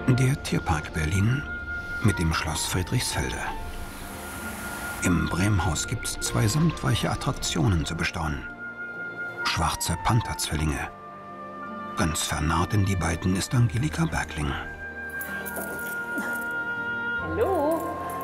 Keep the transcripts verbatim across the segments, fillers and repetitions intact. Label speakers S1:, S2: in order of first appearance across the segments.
S1: Der Tierpark Berlin mit dem Schloss Friedrichsfelde. Im Bremhaus gibt es zwei samtweiche Attraktionen zu bestaunen. Schwarze Panther-Zwillinge. Ganz vernarrt in die beiden ist Angelika Bergling.
S2: Hallo.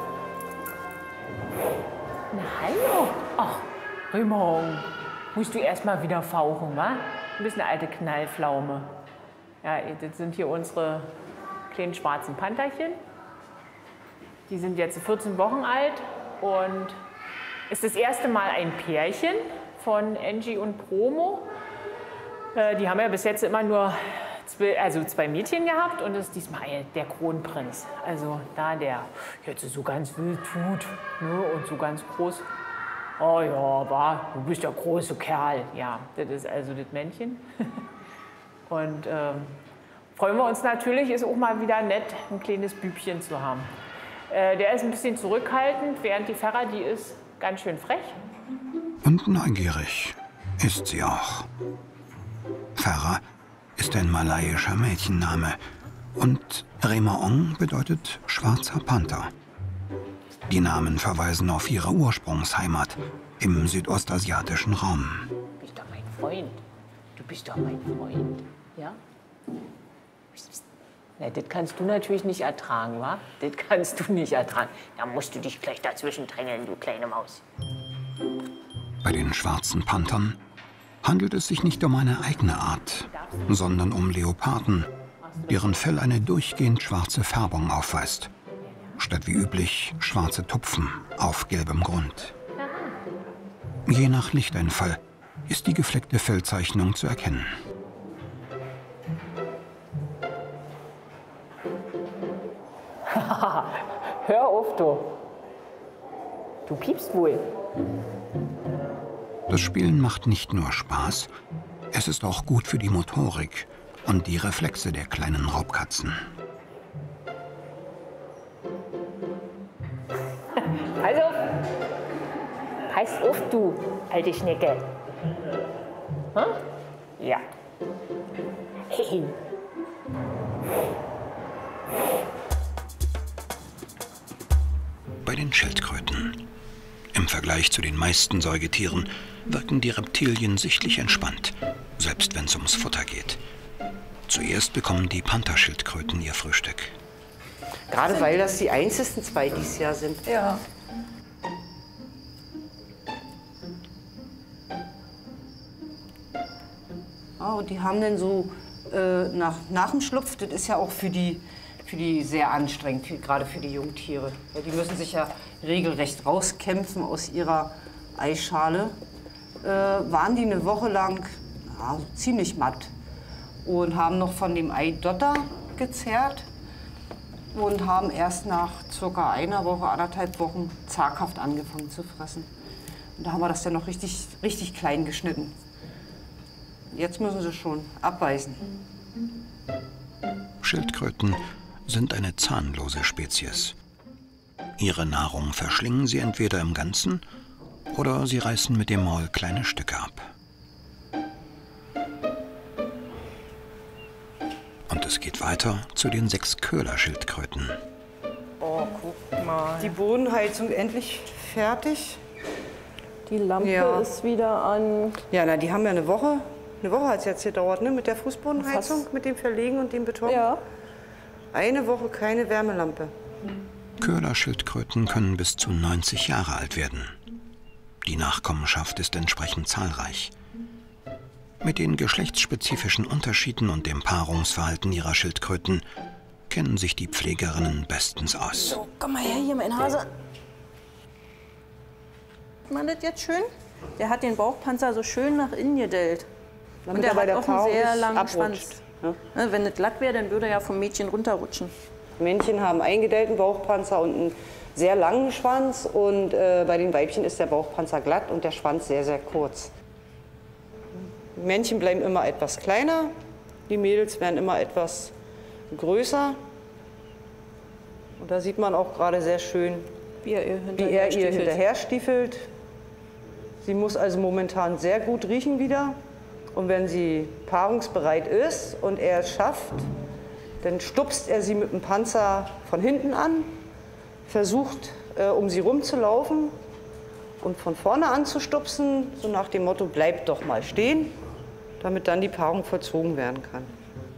S2: Na hallo. Ach, Raymond, musst du erst mal wieder fauchen, wa? Du bist eine alte Knallpflaume. Ja, das sind hier unsere kleinen schwarzen Pantherchen. Die sind jetzt vierzehn Wochen alt und ist das erste Mal ein Pärchen von Angie und Promo. Äh, die haben ja bis jetzt immer nur zwei, also zwei Mädchen gehabt und das ist diesmal der Kronprinz. Also da der jetzt so ganz wild tut, ne, und so ganz groß. Oh ja, war, du bist der große Kerl. Ja, das ist also das Männchen. Und ähm, freuen wir uns natürlich, ist auch mal wieder nett, ein kleines Bübchen zu haben. Äh, der ist ein bisschen zurückhaltend, während die Ferra, die ist ganz schön frech.
S1: Und neugierig ist sie auch. Ferra ist ein malaiischer Mädchenname und Remaong bedeutet schwarzer Panther. Die Namen verweisen auf ihre Ursprungsheimat im südostasiatischen Raum.
S2: Du bist doch mein Freund. Du bist doch mein Freund. Ja? Na, das kannst du natürlich nicht ertragen, wa? Das kannst du nicht ertragen. Da musst du dich gleich dazwischen drängeln, du kleine Maus.
S1: Bei den schwarzen Panthern handelt es sich nicht um eine eigene Art, sondern um Leoparden, deren Fell eine durchgehend schwarze Färbung aufweist. Statt wie üblich schwarze Tupfen auf gelbem Grund. Je nach Lichteinfall ist die gefleckte Fellzeichnung zu erkennen.
S2: Hör auf, du. Du piepst wohl.
S1: Das Spielen macht nicht nur Spaß, es ist auch gut für die Motorik und die Reflexe der kleinen Raubkatzen.
S2: Also, pass auf, du alte Schnecke. Hm? Ja. Hey.
S1: Bei den Schildkröten. Im Vergleich zu den meisten Säugetieren wirken die Reptilien sichtlich entspannt, selbst wenn es ums Futter geht. Zuerst bekommen die Pantherschildkröten ihr Frühstück.
S3: Gerade weil das die einzigsten zwei dieses Jahr sind.
S4: Ja.
S3: Ja, und die haben dann so äh, nach, nach dem Schlupf, das ist ja auch für die, für die sehr anstrengend, für, gerade für die Jungtiere. Ja, die müssen sich ja regelrecht rauskämpfen aus ihrer Eischale. Äh, waren die eine Woche lang ja, ziemlich matt und haben noch von dem Eidotter gezerrt und haben erst nach circa einer Woche, anderthalb Wochen zaghaft angefangen zu fressen. Und da haben wir das dann noch richtig, richtig klein geschnitten. Jetzt müssen sie schon abbeißen.
S1: Schildkröten sind eine zahnlose Spezies. Ihre Nahrung verschlingen sie entweder im Ganzen oder sie reißen mit dem Maul kleine Stücke ab. Und es geht weiter zu den sechs Köhlerschildkröten.
S4: Oh, guck mal.
S3: Die Bodenheizung endlich fertig.
S4: Die Lampe
S3: Ja.
S4: ist wieder an.
S3: Ja, na, die haben ja eine Woche. Eine Woche hat es jetzt gedauert, ne? Mit der Fußbodenheizung,
S4: Fast.
S3: mit dem Verlegen und dem Beton.
S4: Ja.
S3: Eine Woche keine Wärmelampe.
S1: Köhlerschildkröten können bis zu neunzig Jahre alt werden. Die Nachkommenschaft ist entsprechend zahlreich. Mit den geschlechtsspezifischen Unterschieden und dem Paarungsverhalten ihrer Schildkröten kennen sich die Pflegerinnen bestens aus.
S4: So, komm mal her hier, mein Hase. Man das jetzt schön? Der hat den Bauchpanzer so schön nach innen gedellt. Und der hat auch einen sehr langen Schwanz.
S3: Ne?
S4: Ne, wenn es glatt wäre, dann würde er ja vom Mädchen runterrutschen.
S3: Männchen haben einen gedellten Bauchpanzer und einen sehr langen Schwanz. Und äh, bei den Weibchen ist der Bauchpanzer glatt und der Schwanz sehr, sehr kurz. Die Männchen bleiben immer etwas kleiner, die Mädels werden immer etwas größer. Und da sieht man auch gerade sehr schön,
S4: Wie er ihr
S3: wie
S4: hinterher
S3: er ihr
S4: stiefelt.
S3: hinterher stiefelt. Sie muss also momentan sehr gut riechen wieder. Und wenn sie paarungsbereit ist und er es schafft, Dann stupst er sie mit dem Panzer von hinten an, versucht, äh, um sie rumzulaufen und von vorne anzustupsen, so nach dem Motto, bleib doch mal stehen, damit dann die Paarung vollzogen werden kann.